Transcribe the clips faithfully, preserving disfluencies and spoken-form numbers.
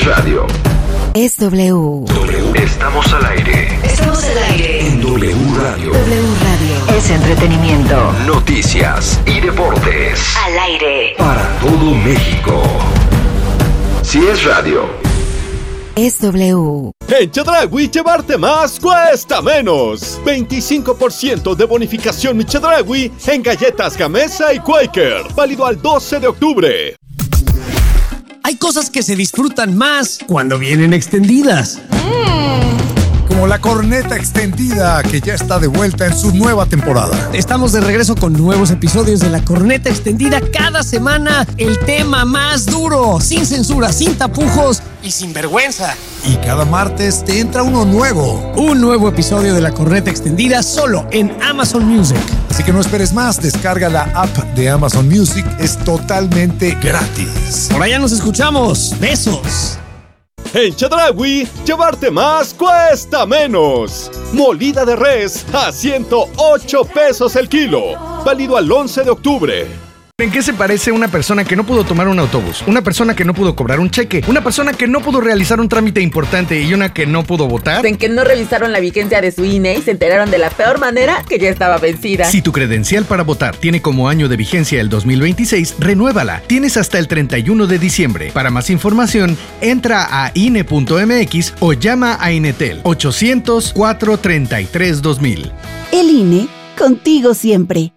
es radio. Es W. W. Estamos al aire. Estamos al aire. En W Radio. W Radio. Es entretenimiento. Noticias y deportes. Al aire. Para todo México. Si es radio. Es W. En Chedraui, llevarte más cuesta menos. veinticinco por ciento de bonificación mi Chedraui en galletas Gamesa y Quaker. Válido al doce de octubre. Hay cosas que se disfrutan más cuando vienen extendidas. Mm. Como la corneta extendida, que ya está de vuelta en su nueva temporada. Estamos de regreso con nuevos episodios de la corneta extendida. Cada semana el tema más duro, sin censura, sin tapujos y sin vergüenza. Y cada martes te entra uno nuevo. Un nuevo episodio de la corneta extendida solo en Amazon Music. Así que no esperes más, descarga la app de Amazon Music, es totalmente gratis. Por allá nos escuchamos. Besos. En Chedraui, llevarte más cuesta menos. Molida de res a ciento ocho pesos el kilo. Válido al once de octubre. ¿En qué se parece una persona que no pudo tomar un autobús? Una persona que no pudo cobrar un cheque, una persona que no pudo realizar un trámite importante y una que no pudo votar. En que no revisaron la vigencia de su I N E y se enteraron de la peor manera, que ya estaba vencida. Si tu credencial para votar tiene como año de vigencia el dos mil veintiséis, renuévala. Tienes hasta el treinta y uno de diciembre. Para más información, entra a I N E punto M X o llama a Inetel ochocientos, cuatrocientos treinta y tres, dos mil. El I N E, contigo siempre.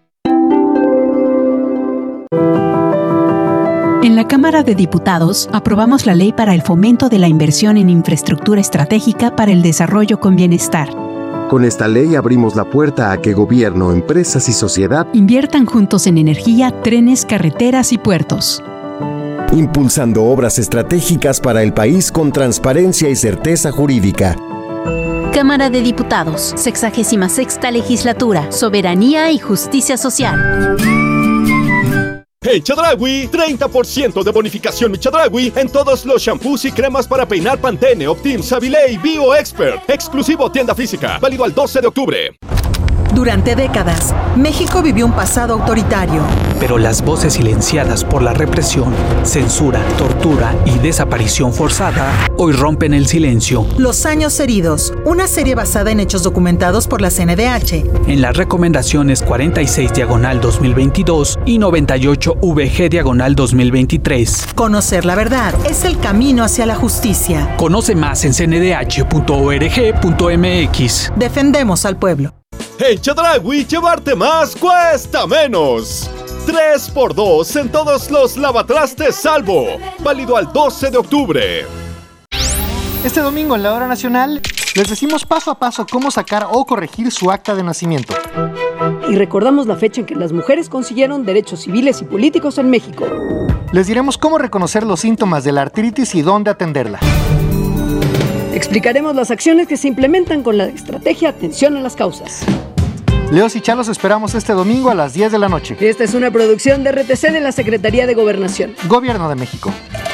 En la Cámara de Diputados aprobamos la ley para el fomento de la inversión en infraestructura estratégica para el desarrollo con bienestar. Con esta ley abrimos la puerta a que gobierno, empresas y sociedad inviertan juntos en energía, trenes, carreteras y puertos. Impulsando obras estratégicas para el país con transparencia y certeza jurídica. Cámara de Diputados, sexagésima sexta legislatura, soberanía y justicia social. En Chedraui, treinta por ciento de bonificación mi Chedraui en todos los shampoos y cremas para peinar Pantene, Optim, Savile y Bio Expert. Exclusivo tienda física, válido al doce de octubre. Durante décadas, México vivió un pasado autoritario. Pero las voces silenciadas por la represión, censura, tortura y desaparición forzada hoy rompen el silencio. Los años heridos, una serie basada en hechos documentados por la C N D H. En las recomendaciones cuarenta y seis diagonal dos mil veintidós y noventa y ocho V G diagonal dos mil veintitrés. Conocer la verdad es el camino hacia la justicia. Conoce más en c n d h punto org punto m x. Defendemos al pueblo. En Chedraui, llevarte más cuesta menos. tres por dos en todos los lavatrastes Salvo. Válido al doce de octubre. Este domingo en la Hora Nacional les decimos paso a paso cómo sacar o corregir su acta de nacimiento. Y recordamos la fecha en que las mujeres consiguieron derechos civiles y políticos en México. Les diremos cómo reconocer los síntomas de la artritis y dónde atenderla. Explicaremos las acciones que se implementan con la estrategia Atención a las Causas. Leos y Chalos esperamos este domingo a las diez de la noche. Esta es una producción de R T C de la Secretaría de Gobernación. Gobierno de México.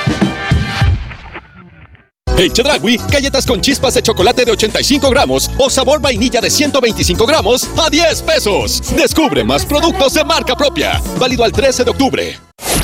En Chedraui, galletas con chispas de chocolate de ochenta y cinco gramos o sabor vainilla de ciento veinticinco gramos a diez pesos. Descubre más productos de marca propia. Válido al trece de octubre.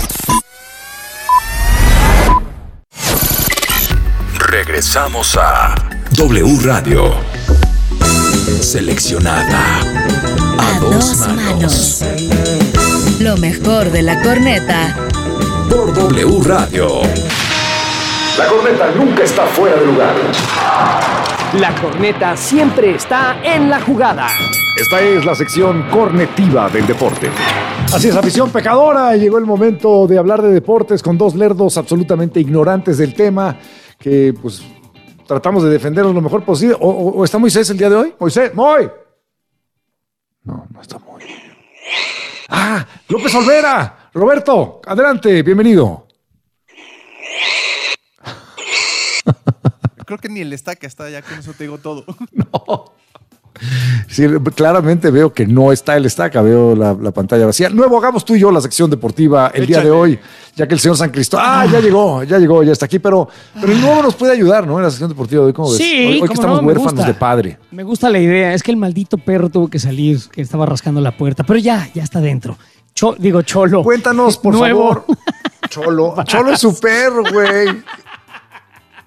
Regresamos a W Radio. Seleccionada a, a dos, dos manos. manos. Lo mejor de la corneta. Por W Radio. La corneta nunca está fuera de lugar. La corneta siempre está en la jugada. Esta es la sección cornetiva del deporte. Así es, afición pecadora. Llegó el momento de hablar de deportes con dos lerdos absolutamente ignorantes del tema, que pues tratamos de defenderlos lo mejor posible. ¿O, o, o está Moisés el día de hoy? Moisés, Moy. No, no está Moy. Ah, López Olvera. Roberto, adelante, bienvenido. Creo que ni el estaca está, ya con eso te digo todo. No. Sí, claramente veo que no está el estaca, veo la, la pantalla vacía. Nuevo, hagamos tú y yo la sección deportiva el Échale. día de hoy, ya que el señor San Cristóbal, ah, ya llegó, ya llegó, ya está aquí, pero, pero el nuevo nos puede ayudar, ¿no? En la sección deportiva de hoy, ¿cómo ves? Sí, hoy, hoy que estamos no, huérfanos de padre. Me gusta la idea, es que el maldito perro tuvo que salir, que estaba rascando la puerta, pero ya, ya está dentro. Cho, digo, Cholo. Cuéntanos, por Nuevo. favor. Cholo, Cholo es su perro, güey.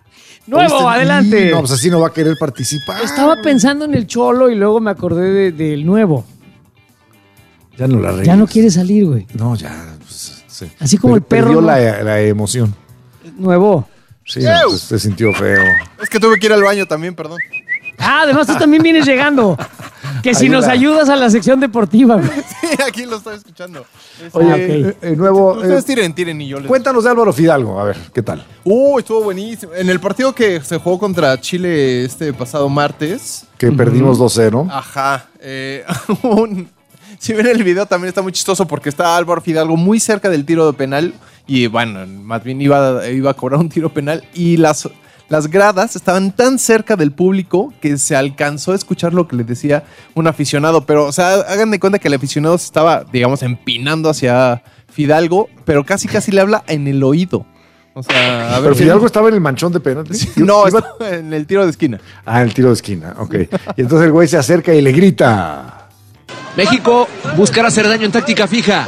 Nuevo, ¿Oíste? adelante. No, pues así no va a querer participar. Estaba pensando en el Cholo y luego me acordé de- del nuevo. Ya no la regues. Ya no quiere salir, güey. No, ya. Pues, sí. Así como el perro, Perdió ¿no? la, la emoción. Nuevo. Sí, no, pues, se sintió feo. Es que tuve que ir al baño también, perdón. Ah, además tú también vienes llegando. Que si Ayuda. nos ayudas a la sección deportiva, güey. Sí, aquí lo estoy escuchando. Este, Oye, Ah, ok. eh, eh, nuevo. Ustedes eh, tiren, tiren y yo les... Cuéntanos de Álvaro Fidalgo, a ver, ¿qué tal? Uh, estuvo buenísimo. En el partido que se jugó contra Chile este pasado martes. Que perdimos dos cero. Ajá. eh, un- si ven el video también está muy chistoso porque está Álvaro Fidalgo muy cerca del tiro de penal. Y bueno, más bien iba, iba a cobrar un tiro penal. Y las, las gradas estaban tan cerca del público que se alcanzó a escuchar lo que le decía un aficionado. Pero, o sea, hagan de cuenta que el aficionado se estaba, digamos, empinando hacia Fidalgo, pero casi casi le habla en el oído. O sea, a ver. Pero Fidalgo estaba en el manchón de penalti. No, Iba- estaba en el tiro de esquina. Ah, en el tiro de esquina, ok. Y entonces el güey se acerca y le grita. México buscará hacer daño en táctica fija.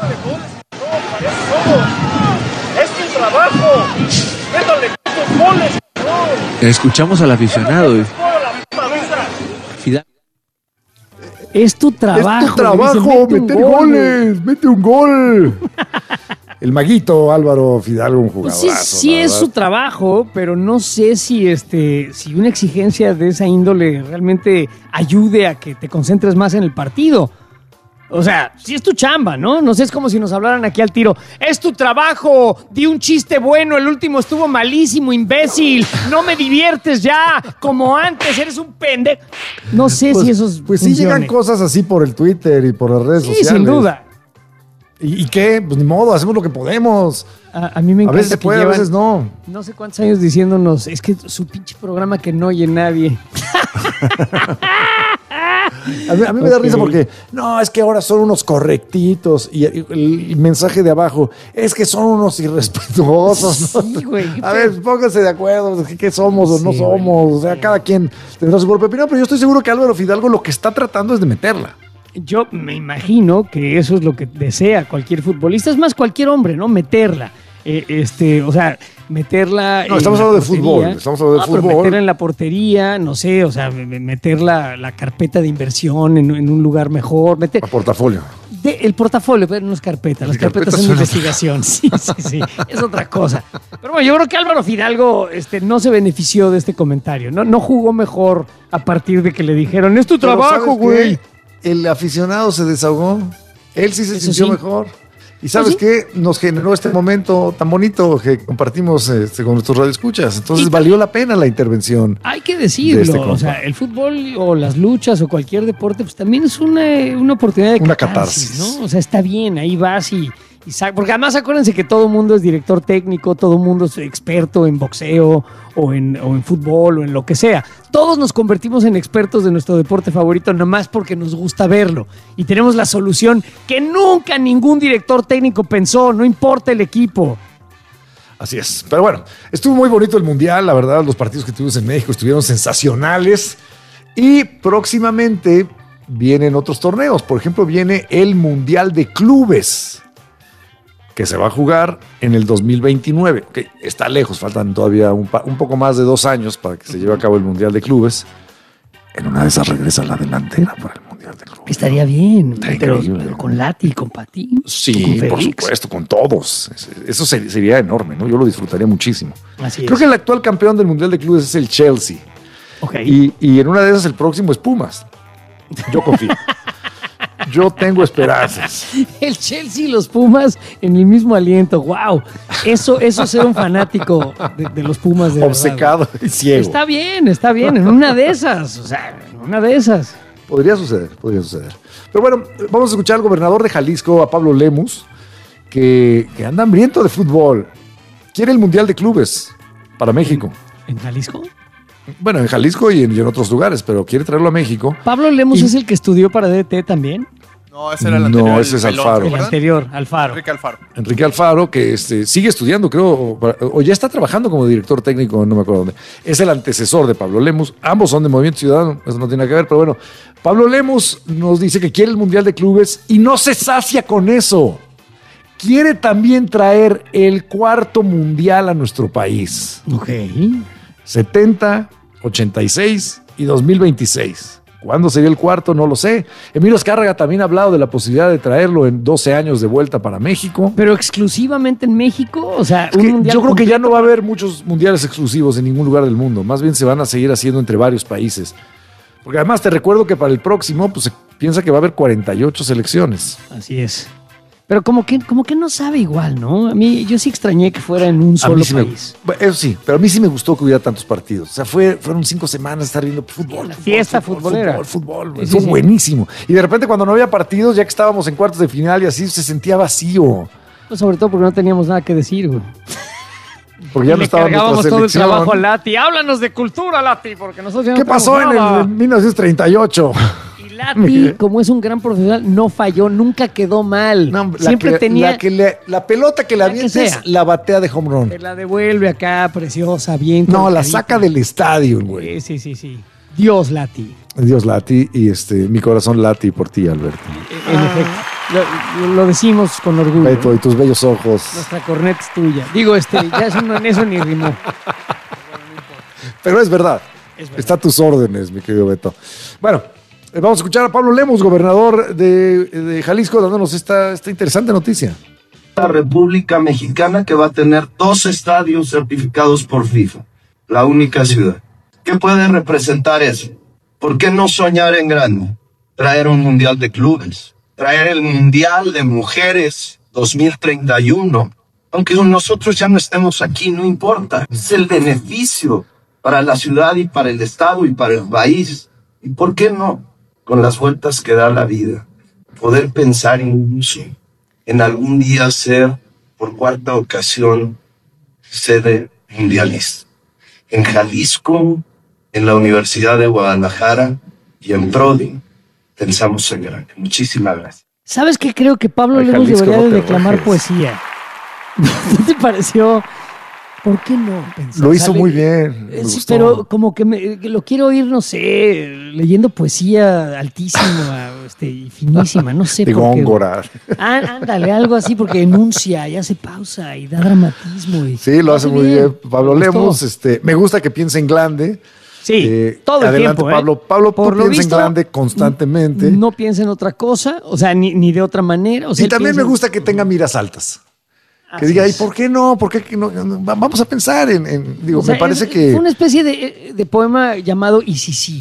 ¡Es tu trabajo! ¡Métale tus goles! Escuchamos al aficionado. Fidalgo. Es tu trabajo. Es tu trabajo, le dicen, meter "Mete un gol, goles, mete un gol. El maguito Álvaro Fidalgo, un Pues jugadorazo. sí, sí la es verdad. su trabajo, pero no sé si este, si una exigencia de esa índole realmente ayude a que te concentres más en el partido. O sea, sí es tu chamba, ¿no? No sé, es como si nos hablaran aquí al tiro. ¡Es tu trabajo! Di un chiste bueno, el último estuvo malísimo, imbécil. No me diviertes ya, como antes, eres un pendejo. No sé Pues, si esos pues sí llegan cosas así por el Twitter y por las redes Sí, sociales. sin duda. ¿Y, y qué? Pues ni modo, hacemos lo que podemos. A, a mí me A encanta veces se que puede, a llevan veces no. No sé cuántos años diciéndonos, es que su pinche programa que no oye nadie. A mí, a mí me da Ok. risa porque, no, es que ahora son unos correctitos. Y el, el mensaje de abajo, es que son unos irrespetuosos. ¿no? Sí, güey. A ver, pónganse de acuerdo, ¿qué, qué somos o no Sí, somos? O sea, cada quien tendrá su propia opinión, pero yo estoy seguro que Álvaro Fidalgo lo que está tratando es de meterla. Yo me imagino que eso es lo que desea cualquier futbolista, es más cualquier hombre, ¿no? Meterla. Eh, este, o sea, meterla. No, en estamos la hablando de portería. fútbol, estamos hablando de Ah, pero fútbol. meterla en la portería, no sé, o sea, me- me- meter la, la carpeta de inversión en, en un lugar mejor. Meter, A portafolio. de- el portafolio, pero no es carpeta, las Las carpetas carpetas son de son investigación. Sí, sí, sí, es otra cosa. Pero bueno, yo creo que Álvaro Fidalgo este, no se benefició de este comentario, no, no jugó mejor a partir de que le dijeron, es tu Pero trabajo, ¿sabes güey. qué? El aficionado se desahogó. Él sí se Eso sintió sí. mejor. ¿Y sabes ¿Ah, sí? qué? Nos generó este momento tan bonito que compartimos este, con nuestros radioescuchas. Entonces Y- valió la pena la intervención. Hay que de decirlo, este o compa. sea, el fútbol o las luchas o cualquier deporte, pues también es una, una oportunidad de Una catarsis, catarsis. ¿no? O sea, está bien, ahí vas y, y sa- porque además acuérdense que todo mundo es director técnico, todo mundo es experto en boxeo o en, o en fútbol o en lo que sea. Todos nos convertimos en expertos de nuestro deporte favorito nomás porque nos gusta verlo y tenemos la solución que nunca ningún director técnico pensó, no importa el equipo. Así es. Pero bueno, estuvo muy bonito el Mundial. La verdad, los partidos que tuvimos en México estuvieron sensacionales. Y próximamente vienen otros torneos. Por ejemplo, viene el Mundial de Clubes, que se va a jugar en el dos mil veintinueve. Ok, está lejos, faltan todavía un, pa- un poco más de dos años para que se lleve a cabo el Mundial de Clubes. En una de esas regresa la delantera para el Mundial de Clubes. Estaría bien, pero, increíble. pero con Lati, con Pati. Sí, con por Félix. supuesto, con todos. Eso ser- sería enorme, ¿no? Yo lo disfrutaría muchísimo. Así Creo es. que el actual campeón del Mundial de Clubes es el Chelsea. Ok. Y, y en una de esas el próximo es Pumas. Yo confío. Yo tengo esperanzas. El Chelsea y los Pumas en el mismo aliento. ¡Wow! Eso, eso es ser un fanático de, de los Pumas de verdad. Obcecado y ciego. Está bien, está bien. En una de esas. O sea, en una de esas. Podría suceder, podría suceder. Pero bueno, vamos a escuchar al gobernador de Jalisco, a Pablo Lemus, que, que anda hambriento de fútbol. Quiere el Mundial de Clubes para México. ¿En Jalisco? Bueno, en Jalisco y en, y en otros lugares, pero quiere traerlo a México. ¿Pablo Lemus Y- es el que estudió para D T también? No, ese era el No, anterior. ese es el pelón, Alfaro. ¿se El acuerdan? anterior, Alfaro. Enrique Alfaro. Enrique Alfaro, que este, sigue estudiando, creo, o, o ya está trabajando como director técnico, no me acuerdo dónde. Es el antecesor de Pablo Lemus. Ambos son de Movimiento Ciudadano, eso no tiene nada que ver, pero bueno. Pablo Lemus nos dice que quiere el Mundial de Clubes y no se sacia con eso. Quiere también traer el cuarto Mundial a nuestro país. Ok. setenta, ochenta y seis y dos mil veintiséis. ¿Cuándo sería el cuarto? No lo sé. Emilio Azcárraga también ha hablado de la posibilidad de traerlo en doce años de vuelta para México. ¿Pero exclusivamente en México? O sea, un mundial yo creo completo. Que ya no va a haber muchos mundiales exclusivos en ningún lugar del mundo. Más bien se van a seguir haciendo entre varios países. Porque además te recuerdo que para el próximo pues, se piensa que va a haber cuarenta y ocho selecciones. Así es. Pero como que, como que no sabe igual, ¿no? A mí, yo sí extrañé que fuera en un solo sí país. Me, eso sí, pero a mí sí me gustó que hubiera tantos partidos. O sea, fue, fueron cinco semanas de estar viendo fútbol. La fútbol, fiesta fútbol, futbolera. Fútbol, fútbol, fútbol. Sí, Fue sí. buenísimo. Y de repente cuando no había partidos, ya que estábamos en cuartos de final y así, se sentía vacío. Pues sobre todo porque no teníamos nada que decir, güey. Porque ya y no le estaba cargábamos nuestra todo el selección. trabajo a Lati. Háblanos de cultura, Lati, porque nosotros ya no ¿Qué pasó en el en mil novecientos treinta y ocho? Lati, como es un gran profesional, no falló, nunca quedó mal. No, Siempre que, tenía... La, que le, la pelota que le avientes, la batea de home run. Te la devuelve acá, preciosa, bien. No, la saca del estadio, güey. Sí, sí, sí, sí. Dios, Lati. Dios, Lati, y este, mi corazón lati por ti, Alberto. En ah. efecto, lo, lo decimos con orgullo. Beto, y tus bellos ojos. Nuestra corneta es tuya. Digo, este, ya eso, en eso ni rimó. Pero es verdad. es verdad. Está a tus órdenes, mi querido Beto. Bueno, vamos a escuchar a Pablo Lemos, gobernador de, de Jalisco, dándonos esta, esta interesante noticia. La República Mexicana que va a tener dos estadios certificados por FIFA. La única ciudad. ¿Qué puede representar eso? ¿Por qué no soñar en grande? Traer un mundial de clubes. Traer el mundial de mujeres dos mil treinta y uno. Aunque nosotros ya no estemos aquí, no importa. Es el beneficio para la ciudad y para el estado y para el país. ¿Y por qué no? Con las vueltas que da la vida, poder pensar incluso en algún día ser, por cuarta ocasión, sede mundialista. En Jalisco, en la Universidad de Guadalajara y en Prodi, pensamos en grande. Muchísimas gracias. ¿Sabes qué? Creo que Pablo Lemos debería de declamar poesía. ¿No te pareció? ¿Por qué no? Pensar? Lo hizo muy bien. Sí, pero como que, me, que lo quiero oír, no sé, leyendo poesía altísima este, y finísima, no sé de por qué. Góngora. Ah, ándale, algo así, porque enuncia y hace pausa y da dramatismo. Y sí, lo hace muy bien. bien. Pablo Lemos, este, me gusta que piense en grande. Sí, eh, todo el adelante, tiempo. Pablo. ¿eh? Pablo, Por tú piensa en grande constantemente. No piensa en otra cosa, o sea, ni, ni de otra manera. O sea, y también piensa... me gusta que tenga miras altas. Así que diga, ¿y es. por qué no? ¿Por qué no? Vamos a pensar en, en digo, o sea, me parece es, que... Fue una especie de, de poema llamado Y si sí,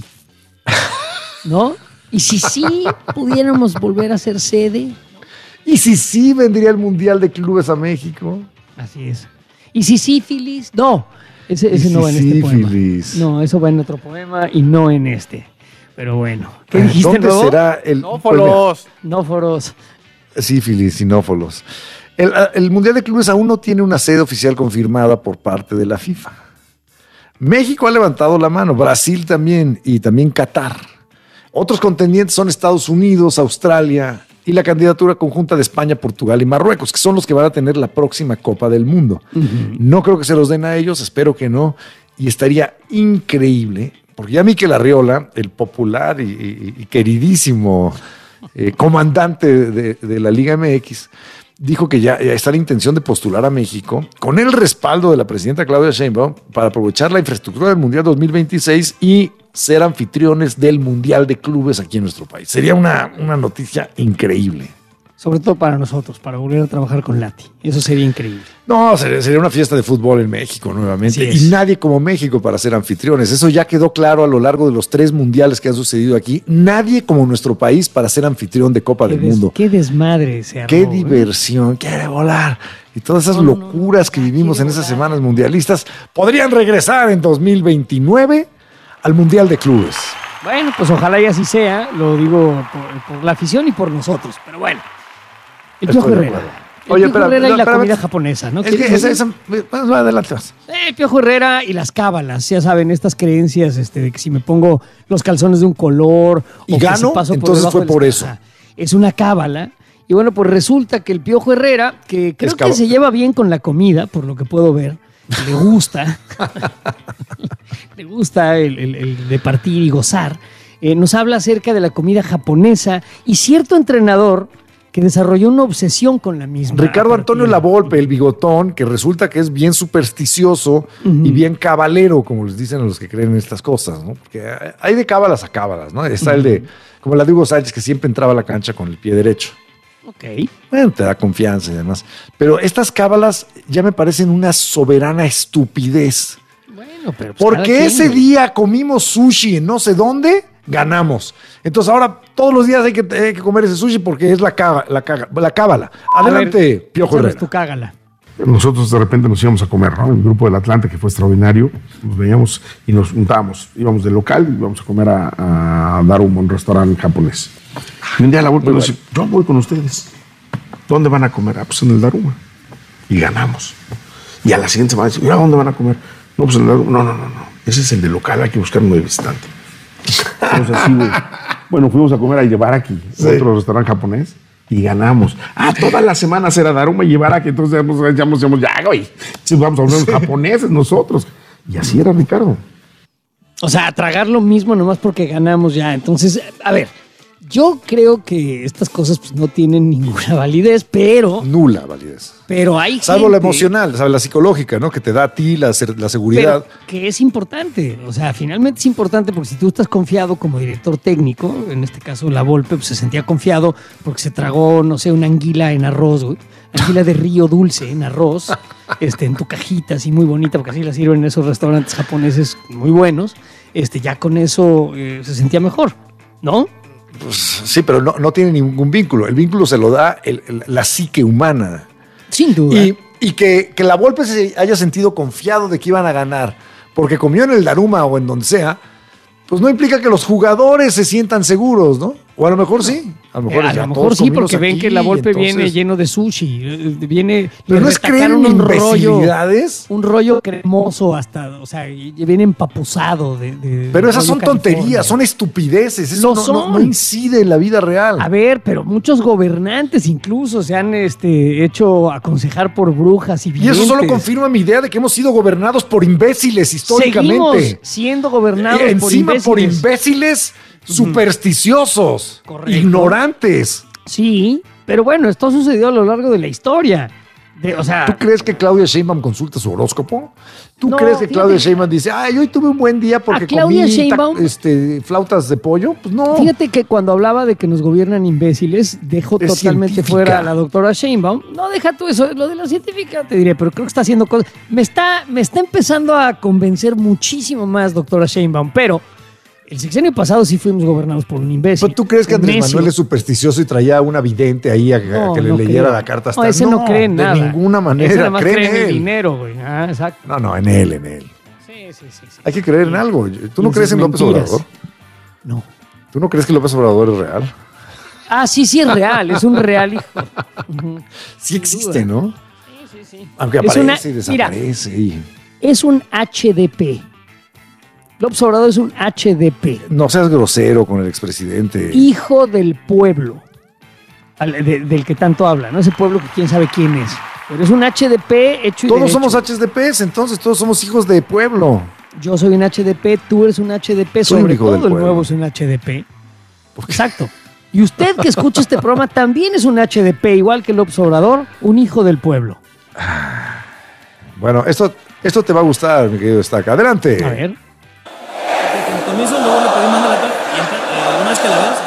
¿no? Y si sí pudiéramos volver a ser sede. Y si sí vendría el Mundial de Clubes a México. Así es. Y si sífilis, no. Ese, ese no va en este poema. No, eso va en otro poema y no en este. Pero bueno. ¿Qué dijiste, ¿Dónde nuevo? será el... Nófolos. Nóforos. Sífilis y nófolos. El, el Mundial de Clubes aún no tiene una sede oficial confirmada por parte de la FIFA. México ha levantado la mano, Brasil también, y también Qatar. Otros contendientes son Estados Unidos, Australia y la candidatura conjunta de España, Portugal y Marruecos, que son los que van a tener la próxima Copa del Mundo. Uh-huh. No creo que se los den a ellos, espero que no, y estaría increíble, porque ya Mikel Arriola, el popular y, y, y queridísimo eh, comandante de, de la Liga M X, dijo que ya, ya está la intención de postular a México con el respaldo de la presidenta Claudia Sheinbaum para aprovechar la infraestructura del Mundial dos mil veintiséis y ser anfitriones del Mundial de Clubes aquí en nuestro país. Sería una, una noticia increíble. Sobre todo para nosotros, para volver a trabajar con Lati. Eso sería increíble. No, sería, sería una fiesta de fútbol en México nuevamente. Y nadie como México para ser anfitriones. Eso ya quedó claro a lo largo de los tres mundiales que han sucedido aquí. Nadie como nuestro país para ser anfitrión de Copa qué del des, Mundo. Qué desmadre se armó, Qué ¿eh? diversión, quiere volar. Y todas esas no, locuras no, no, que vivimos en esas volar. semanas mundialistas podrían regresar en dos mil veintinueve al Mundial de Clubes. Bueno, pues ojalá y así sea. Lo digo por, por la afición y por nosotros. Pero bueno. El Piojo Herrera. El Oye, Piojo Herrera no, y la comida pero, japonesa, ¿no? Es que esa, esa, bueno, adelante más. El Piojo Herrera y las cábalas, ya saben, estas creencias este, de que si me pongo los calzones de un color y o gano, que si paso entonces por fue por eso. Casa, es una cábala. Y bueno, pues resulta que el Piojo Herrera, que creo es que se lleva bien con la comida, por lo que puedo ver, le gusta, le gusta el, el, el de partir y gozar, eh, nos habla acerca de la comida japonesa y cierto entrenador que desarrolló una obsesión con la misma. Ricardo Antonio Lavolpe, el bigotón, que resulta que es bien supersticioso uh-huh. y bien cabalero, como les dicen a los que creen en estas cosas, ¿no? Porque hay de cábalas a cábalas, ¿no? Está uh-huh. el de, como la de Hugo Sánchez, que siempre entraba a la cancha con el pie derecho. Ok. Bueno, te da confianza y demás. Pero estas cábalas ya me parecen una soberana estupidez. Bueno, pero pues porque ese día comimos sushi en no sé dónde, ganamos. Entonces ahora todos los días hay que, hay que comer ese sushi porque es la cábala. La, caga, la cábala. Adelante, ver, Piojo Herrera. Tu cágala. Nosotros de repente nos íbamos a comer, ¿no? El grupo del Atlante, que fue extraordinario, nos veíamos y nos juntábamos. Íbamos del local y íbamos a comer a, a Daruma, un restaurante japonés. Y un día la vuelta nos dice, yo voy con ustedes. ¿Dónde van a comer? Ah, pues en el Daruma. Y ganamos. Y a la siguiente semana dice, ¿a dónde van a comer? No, pues en el Daruma. No, no, no, no. Ese es el de local, hay que buscar un nuevo visitante. Entonces, así de, bueno, fuimos a comer a Ibaraki, sí. otro restaurante japonés. Y ganamos. Ah, todas las semanas era Daruma y Ibaraki. Entonces decíamos, decíamos, ya, güey, vamos a hablar sí. japoneses nosotros. Y así era Ricardo. O sea, tragar lo mismo nomás porque ganamos ya. Entonces, a ver, yo creo que estas cosas pues, no tienen ninguna validez, pero... Nula validez. Pero hay Salvo gente, la emocional, ¿sabes? La psicológica, ¿no? Que te da a ti la, la seguridad. Pero que es importante. O sea, finalmente es importante porque si tú estás confiado como director técnico, en este caso Lavolpe, pues se sentía confiado porque se tragó, no sé, una anguila en arroz, güey. Anguila de río dulce en arroz, este, en tu cajita, así muy bonita, porque así la sirven en esos restaurantes japoneses muy buenos. Este, ya con eso eh, se sentía mejor, ¿no? Pues, sí, pero no, no tiene ningún vínculo. El vínculo se lo da el, el, la psique humana. Sin duda. Y, y que, que Lavolpe se haya sentido confiado de que iban a ganar porque comió en el Daruma o en donde sea, pues no implica que los jugadores se sientan seguros, ¿no? O a lo mejor sí. A lo mejor, eh, a lo mejor sí, porque ven que Lavolpe entonces... viene lleno de sushi. Viene. Pero no es creer en un imbecilidades. Rollo, un rollo cremoso hasta. O sea, viene empapuzado de. de pero esas son California. Tonterías, son estupideces. Eso no, no, no incide en la vida real. A ver, pero muchos gobernantes incluso se han este, hecho aconsejar por brujas y videntes. Y eso solo confirma mi idea de que hemos sido gobernados por imbéciles históricamente. Seguimos siendo gobernados eh, por encima imbéciles. por imbéciles supersticiosos, correcto. Ignorantes. Sí, pero bueno, esto ha sucedido a lo largo de la historia. De, o sea, ¿tú crees que Claudia Sheinbaum consulta su horóscopo? ¿Tú no, crees que Claudia Sheinbaum dice, ay, hoy tuve un buen día porque comí Sheinbaum, este, flautas de pollo? Pues no. Fíjate que cuando hablaba de que nos gobiernan imbéciles, dejó es totalmente científica. Fuera a la doctora Sheinbaum. No, deja tú eso, lo de la científica te diré, pero creo que está haciendo cosas. Me está, me está empezando a convencer muchísimo más doctora Sheinbaum, pero... El sexenio pasado sí fuimos gobernados por un imbécil. ¿Tú crees que Andrés Necio. Manuel es supersticioso y traía una vidente ahí a, no, a que le no leyera creo. La carta astral? No, ese no, no cree en de nada. De ninguna manera. Ese nada más cree, cree en él. el dinero, güey. Ah, exacto. No, no, en él, en él. Sí, sí, sí. sí Hay que creer sí. en algo. ¿Tú no crees en López mentiras. Obrador? No. ¿Tú no crees que López Obrador es real? Ah, sí, sí es real. Es un real hijo. Uh-huh. Sí Sin existe, duda. ¿no? Sí, sí, sí. Aunque aparece una, y desaparece. Mira, y... Es un H D P. López Obrador es un H D P. No seas grosero con el expresidente. Hijo del pueblo, de, de, del que tanto habla, ¿no? Ese pueblo que quién sabe quién es. Pero es un H D P hecho y Todos derecho. somos H D Ps, entonces todos somos hijos de pueblo. Yo soy un H D P, tú eres un H D P, soy sobre todo el nuevo es un H D P. Exacto. Y usted que escucha este programa también es un H D P, igual que López Obrador, un hijo del pueblo. Bueno, esto, esto te va a gustar, mi querido Estaca. Adelante. A ver. Con eso luego le pedí manda la cara y entra, eh, una vez que la veas,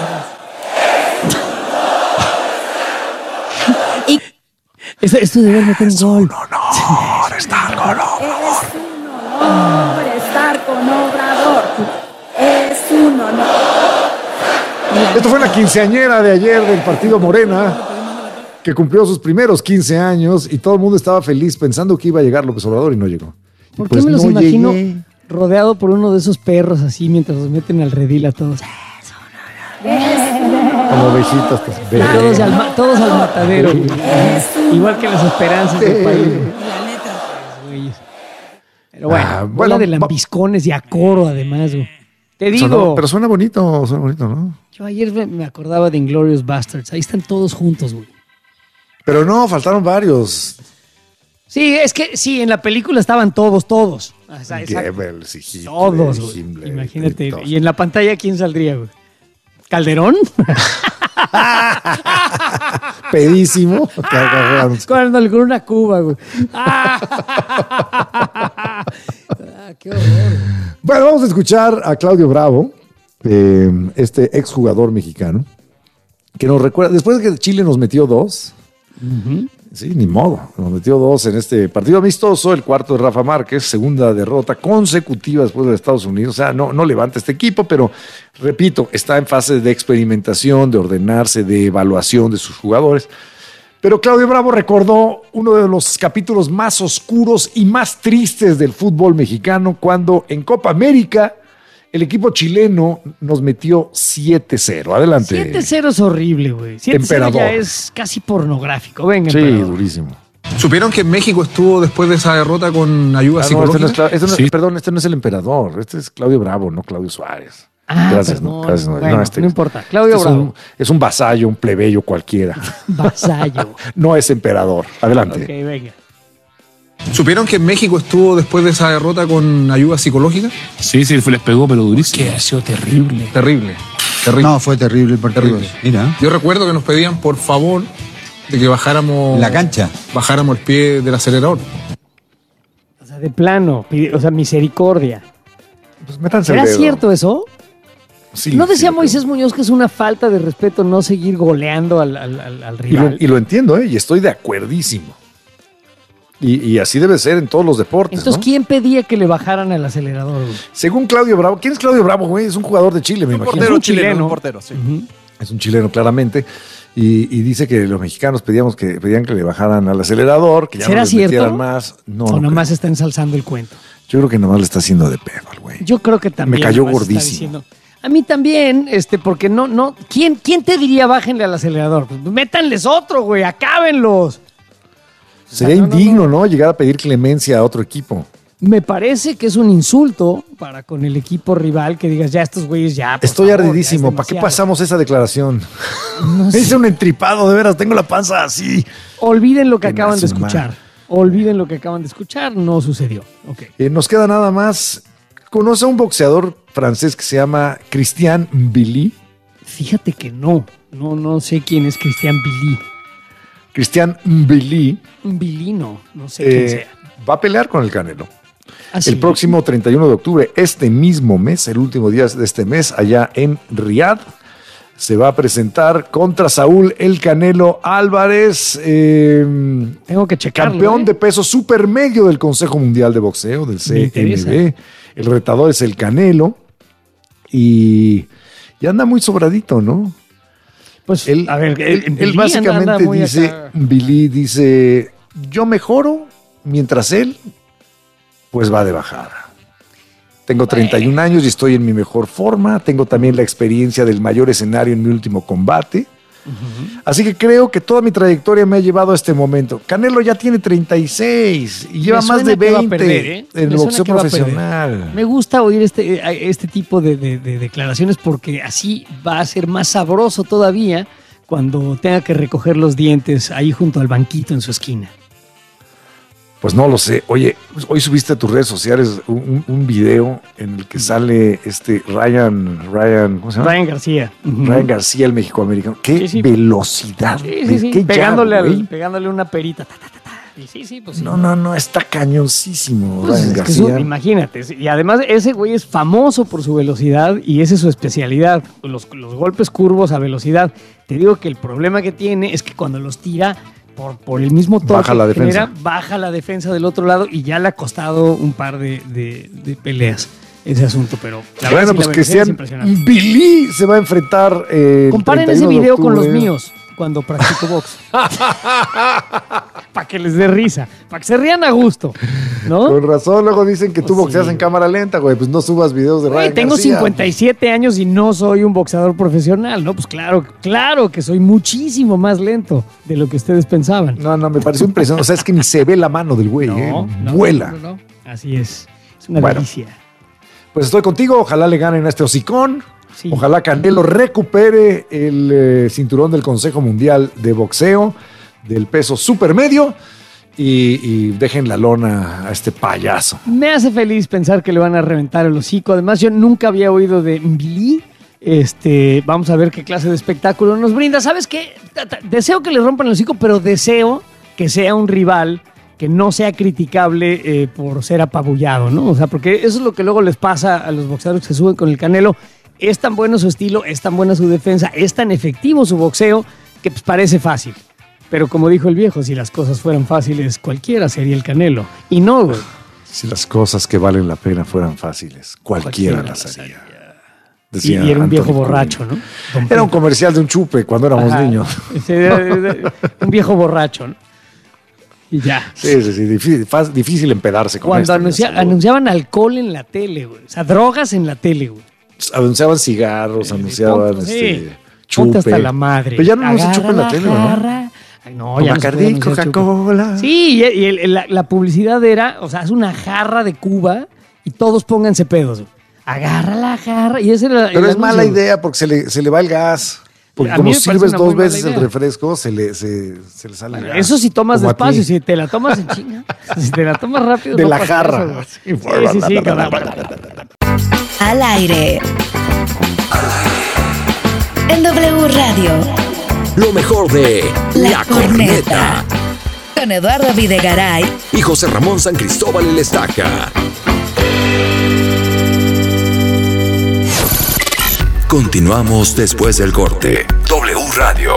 y esto, esto debe meter un gol. Es un honor estar con Obrador. Es un honor estar con Obrador. Es un honor. Esto fue la quinceañera de ayer del partido Morena, que cumplió sus primeros quince años y todo el mundo estaba feliz pensando que iba a llegar López Obrador y no llegó. ¿Por pues qué me los no imagino llegué. Rodeado por uno de esos perros así mientras los meten al redil a todos? Como ovejitas. Todos al, todos al matadero. Igual que las esperanzas del país. Pero bueno, ah, bola bueno, de lambiscones y a coro además. Güey. Te digo. Sonó, pero suena bonito, suena bonito, ¿no? Yo ayer me acordaba de Inglourious Basterds. Ahí están todos juntos, güey. Pero no, faltaron varios. Sí, es que sí, en la película estaban todos, todos. O sea, Goebbels, Hitler, todos, güey. Himmler, Imagínate. todos. Y en la pantalla, ¿quién saldría, güey? ¿Calderón? Pedísimo. Con, con una cuba, güey. Ah, qué horror. Bueno, vamos a escuchar a Claudio Bravo, eh, este exjugador mexicano, que nos recuerda, después de que Chile nos metió dos, uh-huh. sí, ni modo, nos metió dos en este partido amistoso, el cuarto de Rafa Márquez, segunda derrota consecutiva después de Estados Unidos, o sea, no, no levanta este equipo, pero repito, está en fase de experimentación, de ordenarse, de evaluación de sus jugadores. Pero Claudio Bravo recordó uno de los capítulos más oscuros y más tristes del fútbol mexicano cuando en Copa América el equipo chileno nos metió siete cero. Adelante. siete cero es horrible, güey. siete cero ya es casi pornográfico. Venga, sí, emperador. Durísimo. ¿Supieron que México estuvo después de esa derrota con ayuda ah, psicológica? No, este no es, este no, sí. Perdón, este no es el emperador. Este es Claudio Bravo, no Claudio Suárez. Ah, gracias, no, gracias, no, bueno, no, este, no importa. Claudio este Bravo. Es un, es un vasallo, un plebeyo cualquiera. Vasallo. No es emperador. Adelante. Ok, venga. ¿Supieron que México estuvo después de esa derrota con ayuda psicológica? Sí, sí, les pegó, pero durísimo. Que ha sido terrible. Terrible. terrible. No, fue terrible el partido. Terrible. Mira. Yo recuerdo que nos pedían, por favor, de que bajáramos... La cancha. Bajáramos el pie del acelerador. O sea, de plano. O sea, misericordia. Pues métanse ¿Era el dedo. cierto eso? Sí, ¿No decía sí, Moisés Muñoz que es una falta de respeto no seguir goleando al, al, al, al Y rival? lo, y lo entiendo, ¿eh? Y estoy de acuerdísimo. Y, y así debe ser en todos los deportes. Entonces, ¿no? ¿quién pedía que le bajaran al acelerador, güey? Según Claudio Bravo, ¿quién es Claudio Bravo, güey? Es un jugador de Chile, me un imagino. Portero Es un chileno, chileno. un portero, sí. Uh-huh. Es un chileno, claramente. Y, y dice que los mexicanos pedíamos que, pedían que le bajaran al acelerador, que ya no ¿Será les cierto? metieran más. No, O no nomás creo. está ensalzando el cuento. Yo creo que nomás le está haciendo de pedo al güey. Yo creo que también. Me cayó nomás está gordísimo. diciendo- A mí también, este, porque no, no. ¿Quién, quién te diría bájenle al acelerador? Pues métanles otro, güey, acábenlos. Sería O sea, no, indigno, no, no, Llegar a pedir clemencia a otro equipo. Me parece que es un insulto para con el equipo rival que digas, ya estos güeyes ya. por Estoy favor, ardidísimo. ya es ¿Para qué demasiado. pasamos esa declaración? No sé. Hice un entripado, de veras. Tengo la panza así. Olviden lo que Que acaban de nace mal. escuchar. Olviden lo que acaban de escuchar. No sucedió. Ok. Eh, nos queda nada más. ¿Conoce a un boxeador francés que se llama Christian Billy? Fíjate que no. No, no sé quién es Cristian Billy. Christian Billy Un Bilino. No sé quién eh, sea. va a pelear con el Canelo. Ah, sí. El próximo treinta y uno de octubre, este mismo mes, el último día de este mes, allá en Riyadh, se va a presentar contra Saúl El Canelo Álvarez, eh, Tengo que checarlo. campeón ¿eh? de peso supermedio del Consejo Mundial de Boxeo, del Me C interesa. M B. El retador es el Canelo y, y anda muy sobradito, ¿no? Pues, Él, a ver, él, eh, él Billy básicamente anda muy dice, acá. Billy dice, yo mejoro mientras él, pues va de bajada. Tengo treinta y un años y estoy en mi mejor forma. Tengo también la experiencia del mayor escenario en mi último combate. Uh-huh. Así que creo que toda mi trayectoria me ha llevado a este momento. Canelo ya tiene treinta y seis y lleva Me más suena de que va a veinte perder, ¿eh? en el Me suena boxeo que va a perder. profesional. Me gusta oír este, este tipo de, de- de declaraciones porque así va a ser más sabroso todavía cuando tenga que recoger los dientes ahí junto al banquito en su esquina. Pues no lo sé. Oye, hoy subiste a tus redes sociales un, un video en el que sale este Ryan, Ryan, ¿cómo se llama? Ryan García. Ujú. Ryan García, el mexicoamericano. ¡Qué Sí, sí. velocidad! Sí, sí, sí. ¡Qué Pegándole, jab, al- güey! pegándole una perita. Ta, ta, ta, ta. Y sí, sí, pues sí. No, no, no, está cañoncísimo Pues Ryan es que es un- García. imagínate, y además ese güey es famoso por su velocidad y esa es su especialidad, los, los golpes curvos a velocidad. Te digo que el problema que tiene es que cuando los tira por, por el mismo torque Baja la que genera, defensa. baja la defensa del otro lado y ya le ha costado un par de, de- de peleas ese asunto, pero la verdad Bueno, sí, pues la que velocidad es sean impresionante. Billy se va a enfrentar. Eh, el Comparen ese treinta y uno de video con los octubre. míos cuando practico box. Para que les dé risa, para que se rían a gusto, ¿no? Con razón, luego dicen que tú Pues boxeas sí. en cámara lenta, güey. Pues no subas videos de Güey, Ryan tengo García. cincuenta y siete años y no soy un boxeador profesional, ¿no? Pues claro, claro que soy muchísimo más lento de lo que ustedes pensaban. No, no, me pareció impresionante. O sea, es que ni se ve la mano del güey, No, ¿eh? no, Vuela. no, no, no. Así es. Es una Bueno. delicia. Pues estoy contigo. Ojalá le ganen a este hocicón. Sí. Ojalá Canelo recupere el eh, cinturón del Consejo Mundial de Boxeo del peso supermedio y, y dejen la lona a este payaso. Me hace feliz pensar que le van a reventar el hocico. Además, yo nunca había oído de Billy Este, vamos a ver qué clase de espectáculo nos brinda. ¿Sabes qué? Deseo que le rompan el hocico, pero deseo que sea un rival que no sea criticable eh, por ser apabullado, ¿no? O sea, porque eso es lo que luego les pasa a los boxeadores que se suben con el Canelo. Es tan bueno su estilo, es tan buena su defensa, es tan efectivo su boxeo que pues, parece fácil. Pero como dijo el viejo, si las cosas fueran fáciles, cualquiera sería el Canelo. Y no, güey. Si las cosas que valen la pena fueran fáciles, cualquiera, cualquiera las haría. Y, y era un Anthony viejo borracho, ¿no? Don era un comercial de un chupe cuando éramos Ajá. niños. Un viejo borracho, ¿no? Y ya. Sí, sí, sí. Difícil, difícil empedarse con Cuando esto, anuncia, anunciaban alcohol en la tele, güey. O sea, drogas en la tele, güey. Anunciaban cigarros, sí, anunciaban ponte, este, sí. chupe. Ponte hasta la madre. Pero ya no anuncian chupe en la tele, ¿no? Ay, no, ya Bacardí, no Coca-Cola. Sí, y, y el, el, la, la publicidad era, o sea, es una jarra de Cuba y todos pónganse pedos. Agarra la jarra. Y ese era Pero el es anuncio. mala idea porque se le, se le va el gas. Porque A como mí me sirves parece una dos muy veces mala el idea. refresco, se le, se, se le sale el gas. Eso si tomas Como a despacio, ti. si te la tomas en chinga. Si te la tomas rápido, De no la pasa jarra. eso, güey. Sí, sí, sí. Al aire. En W Radio. Lo mejor de La, La Corneta. Corneta. Con Eduardo Videgaray Y José Ramón San Cristóbal el Estaca. Continuamos después del corte. W Radio.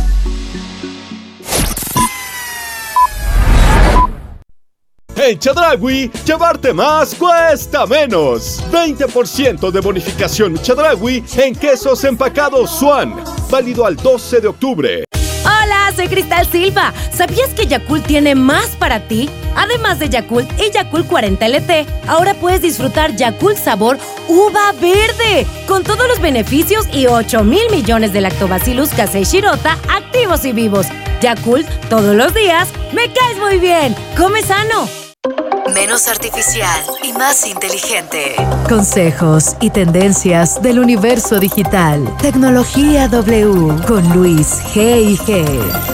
En Chedraui, llevarte más cuesta menos. veinte por ciento de bonificación Chedraui en quesos empacados Swan. Válido al doce de octubre. Hola, soy Cristal Silva. ¿Sabías que Yakult tiene más para ti? Además de Yakult y Yakult cuarenta L T, ahora puedes disfrutar Yakult sabor uva verde, con todos los beneficios y ocho mil millones de lactobacillus casei shirota activos y vivos. Yakult, todos los días, me caes muy bien. Come sano. Menos artificial y más inteligente. Consejos y tendencias del universo digital. Tecnología W con Luis G I G.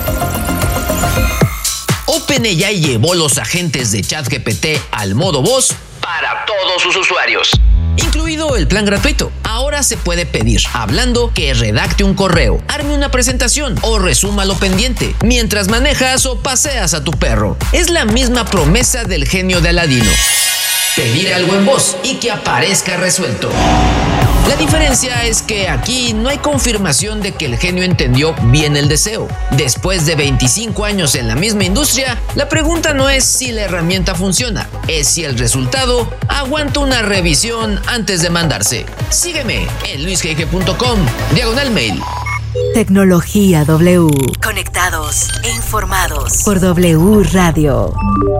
OpenAI llevó los agentes de ChatGPT al modo voz para todos sus usuarios, incluido el plan gratuito. Ahora se puede pedir, hablando, que redacte un correo, arme una presentación o resuma lo pendiente mientras manejas o paseas a tu perro. Es la misma promesa del genio de Aladino: pedir algo en voz y que aparezca resuelto. La diferencia es que aquí no hay confirmación de que el genio entendió bien el deseo. Después de veinticinco años en la misma industria, la pregunta no es si la herramienta funciona, es si el resultado aguanta una revisión antes de mandarse. Sígueme en luis g g punto com, diagonal mail. Tecnología W. Conectados e informados por W Radio.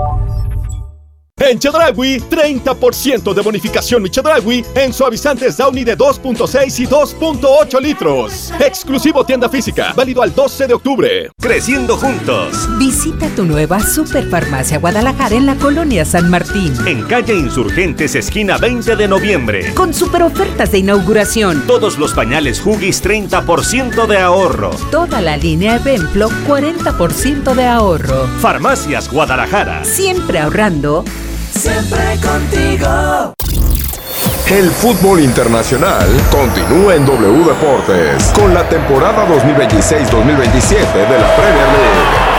En Chedraui, treinta por ciento de bonificación mi Chedraui en suavizantes Downy de dos punto seis y dos punto ocho litros. Exclusivo tienda física, válido al doce de octubre. Creciendo juntos. Visita tu nueva Superfarmacia Guadalajara en la colonia San Martín. En calle Insurgentes, esquina veinte de noviembre. Con super ofertas de inauguración. Todos los pañales Huggies, treinta por ciento de ahorro. Toda la línea Evenplo, cuarenta por ciento de ahorro. Farmacias Guadalajara. Siempre ahorrando. Siempre contigo. El fútbol internacional continúa en W Deportes con la temporada dos mil veintiséis dos mil veintisiete de la Premier League.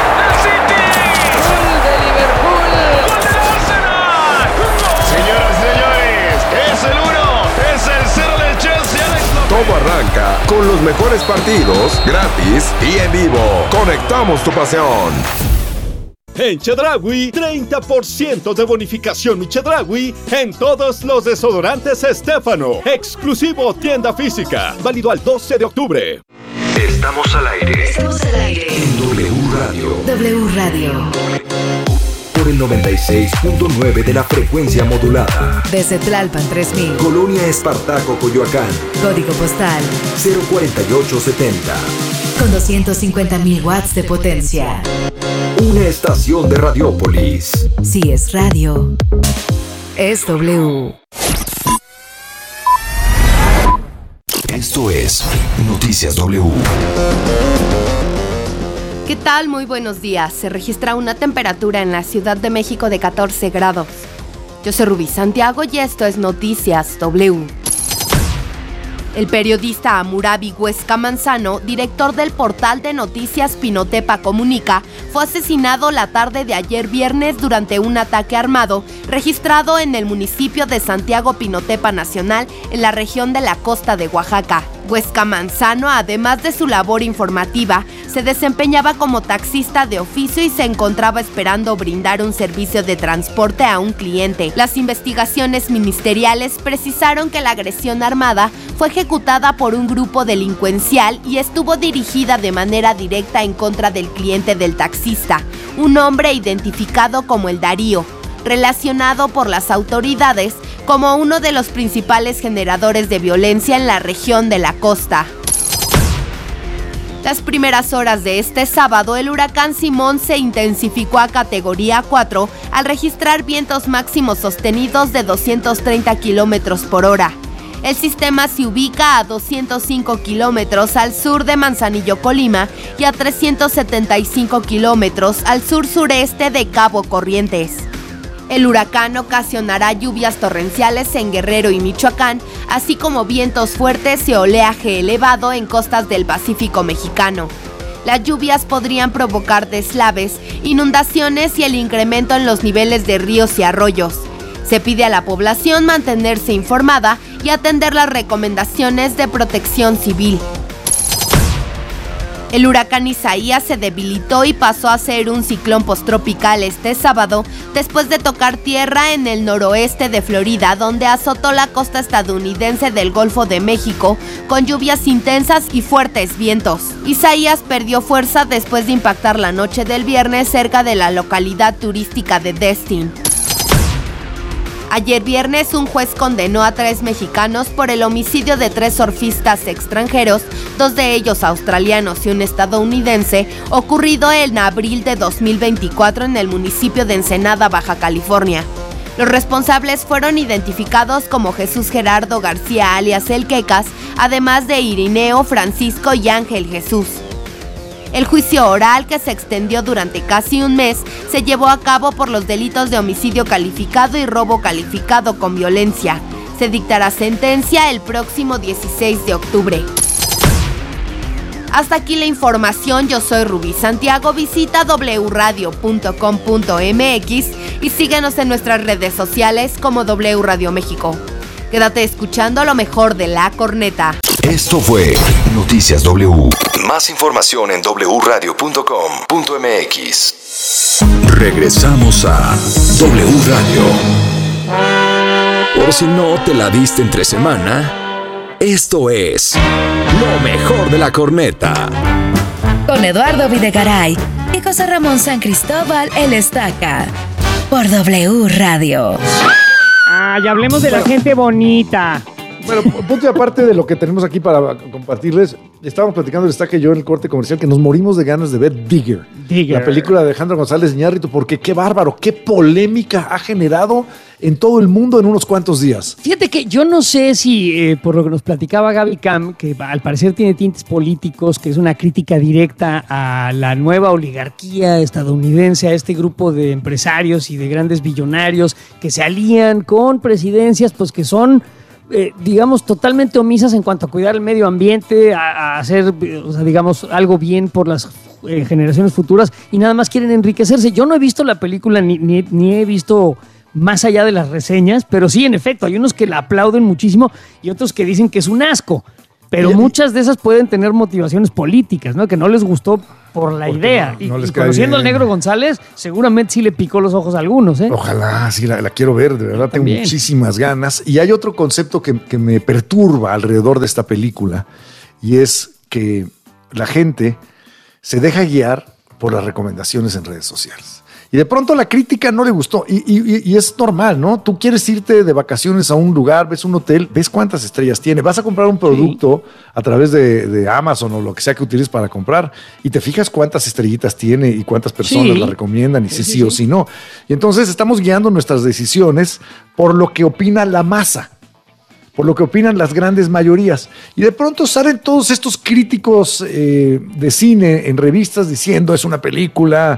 Todo arranca con los mejores partidos, gratis y en vivo. Conectamos tu pasión. En Chedraui, treinta por ciento de bonificación mi Chedraui en todos los desodorantes Estéfano. Exclusivo tienda física, válido al doce de octubre. Estamos al aire. Estamos al aire. En W Radio. W Radio. Por el noventa y seis punto nueve de la frecuencia modulada. Desde Tlalpan tres mil. Colonia Espartaco, Coyoacán. Código postal cero cuarenta y ocho setenta. con doscientos cincuenta mil watts de potencia. Una estación de Radiópolis. Si es radio, es W. Esto es Noticias W. ¿Qué tal? Muy buenos días. Se registra una temperatura en la Ciudad de México de catorce grados. Yo soy Rubí Santiago y esto es Noticias W. El periodista Hammurabi Huesca Manzano, director del portal de noticias Pinotepa Comunica, fue asesinado la tarde de ayer viernes durante un ataque armado registrado en el municipio de Santiago Pinotepa Nacional, en la región de la costa de Oaxaca. Huesca Manzano, además de su labor informativa, se desempeñaba como taxista de oficio y se encontraba esperando brindar un servicio de transporte a un cliente. Las investigaciones ministeriales precisaron que la agresión armada fue ejecutada por un grupo delincuencial y estuvo dirigida de manera directa en contra del cliente del taxista, un hombre identificado como el Darío, relacionado por las autoridades como uno de los principales generadores de violencia en la región de la costa. Las primeras horas de este sábado, el huracán Simón se intensificó a categoría cuatro al registrar vientos máximos sostenidos de doscientos treinta kilómetros por hora. El sistema se ubica a doscientos cinco kilómetros al sur de Manzanillo, Colima, y a trescientos setenta y cinco kilómetros al sur-sureste de Cabo Corrientes. El huracán ocasionará lluvias torrenciales en Guerrero y Michoacán, así como vientos fuertes y oleaje elevado en costas del Pacífico mexicano. Las lluvias podrían provocar deslaves, inundaciones y el incremento en los niveles de ríos y arroyos. Se pide a la población mantenerse informada y atender las recomendaciones de protección civil. El huracán Isaías se debilitó y pasó a ser un ciclón posttropical este sábado, después de tocar tierra en el noroeste de Florida, donde azotó la costa estadounidense del Golfo de México, con lluvias intensas y fuertes vientos. Isaías perdió fuerza después de impactar la noche del viernes cerca de la localidad turística de Destin. Ayer viernes, un juez condenó a tres mexicanos por el homicidio de tres surfistas extranjeros, dos de ellos australianos y un estadounidense, ocurrido en abril de dos mil veinticuatro en el municipio de Ensenada, Baja California. Los responsables fueron identificados como Jesús Gerardo García alias El Quecas, además de Irineo, Francisco y Ángel Jesús. El juicio oral, que se extendió durante casi un mes, se llevó a cabo por los delitos de homicidio calificado y robo calificado con violencia. Se dictará sentencia el próximo dieciséis de octubre. Hasta aquí la información, yo soy Rubí Santiago, visita w radio punto com punto m x y síguenos en nuestras redes sociales como W Radio México. Quédate escuchando lo mejor de La Corneta. Esto fue Noticias W. Más información en w radio punto com punto m x. Regresamos a W Radio. Por si no te la diste entre semana, esto es lo mejor de La Corneta. Con Eduardo Videgaray y José Ramón San Cristóbal, el Estaca. Por W Radio. Ah, ya hablemos de la gente bonita. Bueno, punto y aparte de lo que tenemos aquí para compartirles, estábamos platicando el Estaca y yo en el corte comercial que nos morimos de ganas de ver Digger, Digger. la película de Alejandro González Iñárritu, porque qué bárbaro, qué polémica ha generado en todo el mundo en unos cuantos días. Fíjate que yo no sé si, eh, por lo que nos platicaba Gaby Cam, que al parecer tiene tintes políticos, que es una crítica directa a la nueva oligarquía estadounidense, a este grupo de empresarios y de grandes billonarios que se alían con presidencias, pues que son... Eh, digamos, totalmente omisas en cuanto a cuidar el medio ambiente, a, a hacer, o sea, digamos, algo bien por las eh, generaciones futuras y nada más quieren enriquecerse. Yo no he visto la película ni, ni, ni he visto más allá de las reseñas, pero sí, en efecto, hay unos que la aplauden muchísimo y otros que dicen que es un asco. Pero y, muchas de esas pueden tener motivaciones políticas, ¿no? Que no les gustó por la idea. No, no y, y conociendo al Negro González, seguramente sí le picó los ojos a algunos, ¿eh? Ojalá, sí, la, la quiero ver, de verdad, tengo muchísimas ganas. Y hay otro concepto que, que me perturba alrededor de esta película, y es que la gente se deja guiar por las recomendaciones en redes sociales. Y de pronto la crítica no le gustó. Y, y, y es normal, ¿no? Tú quieres irte de vacaciones a un lugar, ves un hotel, ves cuántas estrellas tiene. Vas a comprar un producto sí. a través de, de Amazon o lo que sea que utilices para comprar y te fijas cuántas estrellitas tiene y cuántas personas sí. la recomiendan y si sí, sí, sí o si no. Y entonces estamos guiando nuestras decisiones por lo que opina la masa, por lo que opinan las grandes mayorías. Y de pronto salen todos estos críticos eh, de cine en revistas diciendo es una película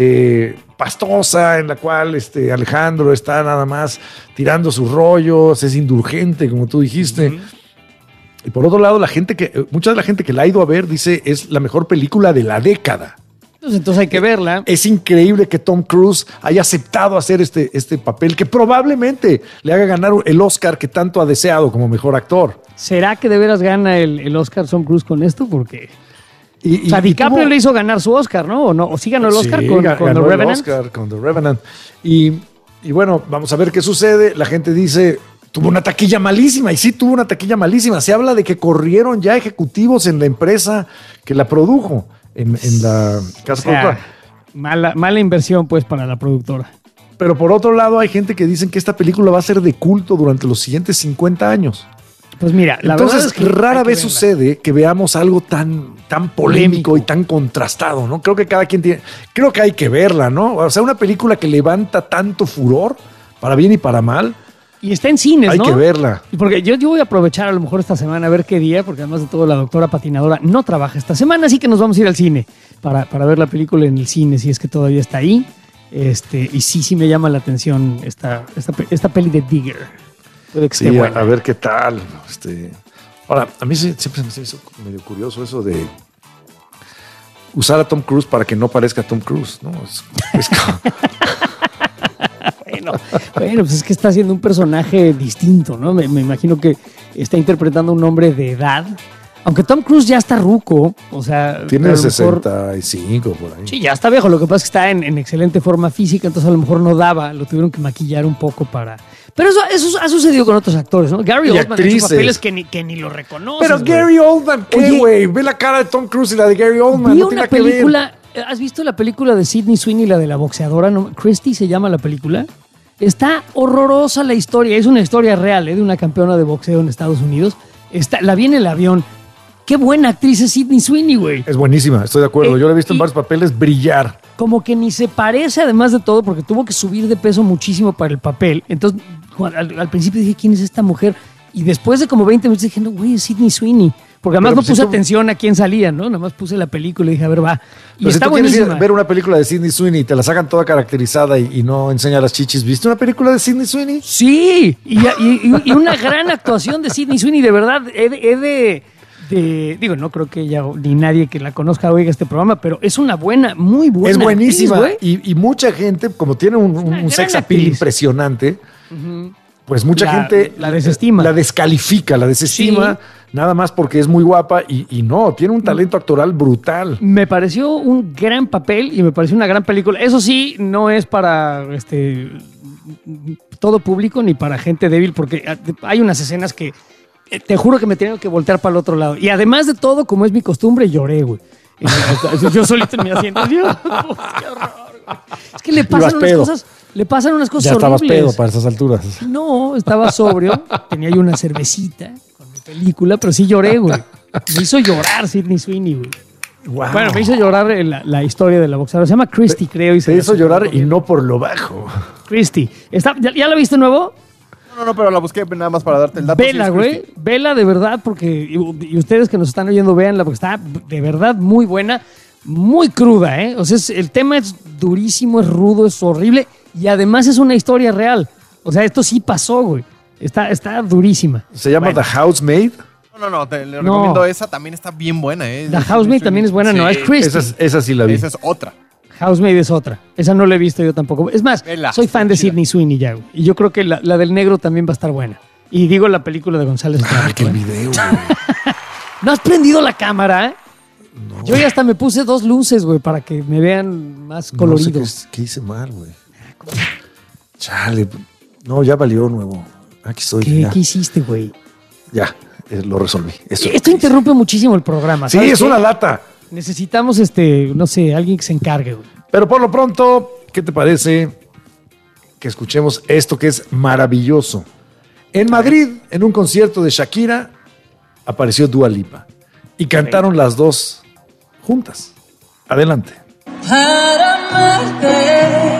eh, pastosa en la cual este, Alejandro está nada más tirando sus rollos, es indulgente, como tú dijiste. Uh-huh. Y por otro lado, la gente que, mucha de la gente que la ha ido a ver dice es la mejor película de la década. Pues entonces hay que verla. Es increíble que Tom Cruise haya aceptado hacer este, este papel que probablemente le haga ganar el Oscar que tanto ha deseado como mejor actor. ¿Será que de veras gana el, el Oscar Tom Cruise con esto? Porque y, o sea, y, DiCaprio y tuvo, le hizo ganar su Oscar, ¿no? ¿O, no? ¿O sí ganó el Oscar sí, con, ganó con The el Revenant? Oscar con The Revenant. Y, y bueno, vamos a ver qué sucede. La gente dice, tuvo una taquilla malísima. Y sí, tuvo una taquilla malísima. Se habla de que corrieron ya ejecutivos en la empresa que la produjo, en, en la casa o sea, productora. Mala, mala inversión, pues, para la productora. Pero por otro lado, hay gente que dicen que esta película va a ser de culto durante los siguientes cincuenta años. Pues mira, la Entonces, verdad es que rara que vez verla. sucede que veamos algo tan, tan polémico, polémico y tan contrastado, ¿no? Creo que cada quien tiene... Creo que hay que verla, ¿no? O sea, una película que levanta tanto furor, para bien y para mal. Y está en cines, hay ¿no? Hay que verla. Y porque yo, yo voy a aprovechar a lo mejor esta semana a ver qué día, porque además de todo la doctora patinadora no trabaja esta semana, así que nos vamos a ir al cine para, para ver la película en el cine, si es que todavía está ahí. Este, y sí, sí me llama la atención esta, esta, esta peli de Digger. Puede que sí, esté a, buena. a ver qué tal. Este, ahora, a mí sí, siempre me hizo medio curioso eso de usar a Tom Cruise para que no parezca Tom Cruise, ¿no? Es, es como... Bueno, bueno, pues es que está haciendo un personaje distinto, ¿no? Me, me imagino que está interpretando a un hombre de edad. Aunque Tom Cruise ya está ruco, o sea... Tiene mejor, sesenta y cinco por ahí. Sí, ya está viejo. Lo que pasa es que está en, en excelente forma física, entonces a lo mejor no daba. Lo tuvieron que maquillar un poco para... Pero eso, eso ha sucedido con otros actores, ¿no? Gary y Oldman ha hecho papeles que ni, que ni lo reconoces. Pero güey. Gary Oldman, ¿qué, güey? Ve la cara de Tom Cruise y la de Gary Oldman. Vi no una tiene que película... ¿Has visto la película de Sydney Sweeney, la de la boxeadora? ¿No? Christie se llama la película. Está horrorosa la historia. Es una historia real, ¿eh? De una campeona de boxeo en Estados Unidos. Está, la vi en el avión. Qué buena actriz es Sydney Sweeney, güey. Es buenísima, estoy de acuerdo. Eh, Yo la he visto y, en varios papeles brillar. Como que ni se parece, además de todo, porque tuvo que subir de peso muchísimo para el papel. Entonces, al, al principio dije, ¿quién es esta mujer? Y después de como veinte minutos dije, no, güey, es Sydney Sweeney. Porque además Pero no pues puse si tú... atención a quién salía, ¿no? Nada más puse la película y dije, a ver, va. Y Pero está si tú quieres buenísima. ir a ver una película de Sydney Sweeney y te la sacan toda caracterizada y, y no enseña las chichis, ¿viste una película de Sydney Sweeney? Sí, y, y, y una gran actuación de Sydney Sweeney, de verdad. He de, he de, de, digo, no creo que ella ni nadie que la conozca oiga este programa, pero es una buena, muy buena. Es buenísima. actriz, y, y mucha gente, como tiene un, un, un sex appeal actriz. impresionante, uh-huh. pues mucha la, gente la desestima. La descalifica, la desestima. Sí. Nada más porque es muy guapa y, y no, tiene un talento actoral brutal. Me pareció un gran papel y me pareció una gran película. Eso sí, no es para este todo público ni para gente débil, porque hay unas escenas que te juro que me tengo que voltear para el otro lado. Y además de todo, como es mi costumbre, lloré, güey. Yo solito en mi asiento. Dios, qué horror, güey. Es que le pasan unas pedo. cosas, le pasan unas cosas ya horribles. Ya estabas pedo para esas alturas. No, estaba sobrio, tenía yo una cervecita con mi película, pero sí lloré, güey. Me hizo llorar Sydney Sweeney, güey. Wow. Bueno, me hizo llorar la, la historia de la boxeadora. Se llama Christy, creo. Y se hizo llorar y no por lo bajo. Christy. ¿Está, ya, ¿Ya la viste nuevo? No, no, pero la busqué nada más para darte el dato. Vela, sí, güey. Vela de verdad, porque... Y, y ustedes que nos están oyendo, véanla, porque está de verdad muy buena. Muy cruda, ¿eh? O sea, es, el tema es durísimo, es rudo, es horrible. Y además es una historia real. O sea, esto sí pasó, güey. Está, está durísima. ¿Se llama bueno. The Housemaid? No, no, no, te le No. recomiendo esa, también está bien buena, ¿eh? The Housemaid también es buena, Sí. no, es Christy. Esa, esa sí la vi. Esa es otra. Housemaid es otra. Esa no la he visto yo tampoco. Es más, Vela, soy fan de chida. Sydney Sweeney ya, güey. Y yo creo que la, la del negro también va a estar buena. Y digo la película de González. Ah, que el video, güey. ¿No has prendido la cámara, eh? No. Yo ya hasta me puse dos luces, güey, para que me vean más colorido. No sé qué, qué hice mal, güey. Chale. No, ya valió nuevo. Aquí estoy. ¿Qué, ya. ¿qué hiciste, güey? Ya, eh, lo resolví. Eso Esto interrumpe muchísimo el programa. Sí, ¿sabes es qué? una lata. Necesitamos, este, no sé, alguien que se encargue, güey. Pero por lo pronto, ¿qué te parece que escuchemos esto que es maravilloso? En Madrid, en un concierto de Shakira, apareció Dua Lipa. Y cantaron las dos juntas. Adelante. Para amarte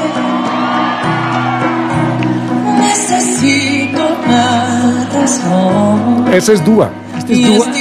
necesito más razón. Esa es Dua. Este es Dua.